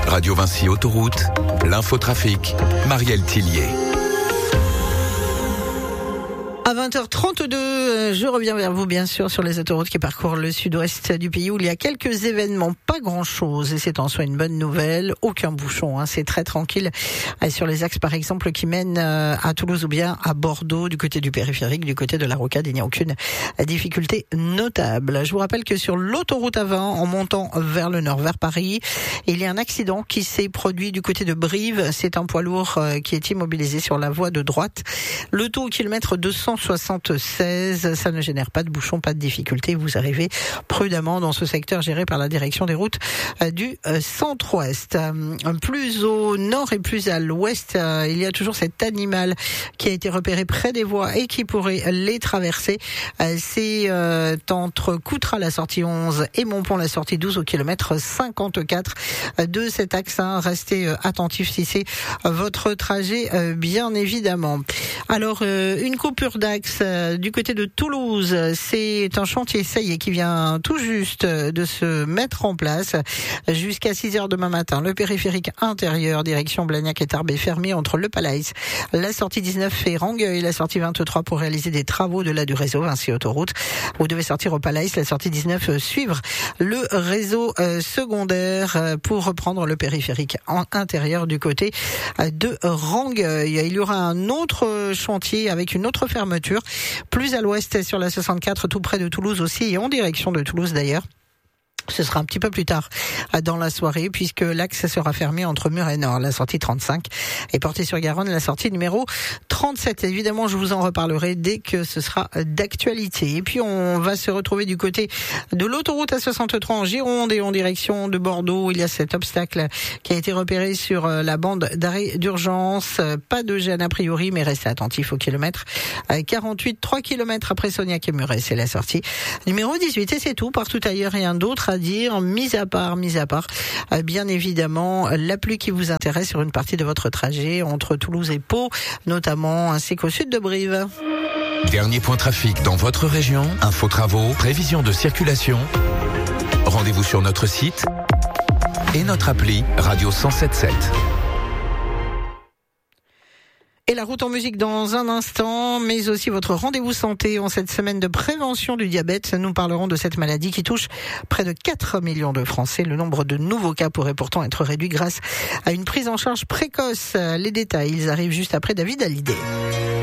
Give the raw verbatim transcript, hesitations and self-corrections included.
Radio Vinci Autoroute, l'infotrafic, Marielle Tillier. À vingt heures trente-deux, je reviens vers vous bien sûr sur les autoroutes qui parcourent le sud-ouest du pays où il y a quelques événements, pas grand-chose, et c'est en soi une bonne nouvelle, aucun bouchon, hein, c'est très tranquille sur les axes par exemple qui mènent à Toulouse ou bien à Bordeaux, du côté du périphérique, du côté de la rocade, il n'y a aucune difficulté notable. Je vous rappelle que sur l'autoroute A vingt, en montant vers le nord, vers Paris, il y a un accident qui s'est produit du côté de Brive, c'est un poids lourd qui est immobilisé sur la voie de droite, le taux au kilomètre deux cent soixante-seize, ça ne génère pas de bouchons, pas de difficultés. Vous arrivez prudemment dans ce secteur géré par la direction des routes du centre-ouest. Plus au nord et plus à l'ouest, il y a toujours cet animal qui a été repéré près des voies et qui pourrait les traverser. C'est entre Coutras, la sortie onze, et Montpont, la sortie douze, au kilomètre cinquante-quatre de cet axe. Restez attentifs si c'est votre trajet, bien évidemment. Alors, une coupure d'axe du côté de Toulouse, c'est un chantier, ça y est, qui vient tout juste de se mettre en place jusqu'à six heures demain matin. Le périphérique intérieur, direction Blagnac et Tarbes, est fermé entre le Palais, la sortie dix-neuf et Rangueil, la sortie vingt-trois pour réaliser des travaux de là du réseau Vinci Autoroute. Vous devez sortir au Palais, la sortie dix-neuf, suivre le réseau secondaire pour reprendre le périphérique intérieur du côté de Rangueil. Il y aura un autre chantier avec une autre fermeture, plus à l'ouest sur la soixante-quatre, tout près de Toulouse aussi, et en direction de Toulouse d'ailleurs. Ce sera un petit peu plus tard dans la soirée puisque l'axe sera fermé entre Mur et Nord, la sortie trente-cinq, et Portée-sur-Garonne, la sortie numéro trente-sept. Évidemment, je vous en reparlerai dès que ce sera d'actualité. Et puis, on va se retrouver du côté de l'autoroute A soixante-trois en Gironde et en direction de Bordeaux. Il y a cet obstacle qui a été repéré sur la bande d'arrêt d'urgence. Pas de gêne a priori, mais restez attentifs au kilomètre quarante-huit, trois kilomètres après Sognac et Muret, c'est la sortie numéro dix-huit. Et c'est tout. Partout ailleurs, rien d'autre à dire, mis à part, mis à part, bien évidemment, la pluie qui vous intéresse sur une partie de votre trajet entre Toulouse et Pau, notamment, ainsi qu'au sud de Brive. Dernier point trafic dans votre région, info travaux, prévision de circulation. Rendez-vous sur notre site et notre appli Radio cent sept virgule sept. Et la route en musique dans un instant, mais aussi votre rendez-vous santé en cette semaine de prévention du diabète. Nous parlerons de cette maladie qui touche près de quatre millions de Français. Le nombre de nouveaux cas pourrait pourtant être réduit grâce à une prise en charge précoce. Les détails, ils arrivent juste après David Hallyday.